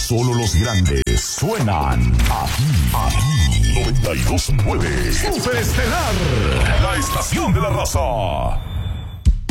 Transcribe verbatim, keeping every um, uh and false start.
Solo los grandes suenan aquí, aquí. noventa y dos punto nueve. Superestelar, la estación de la raza.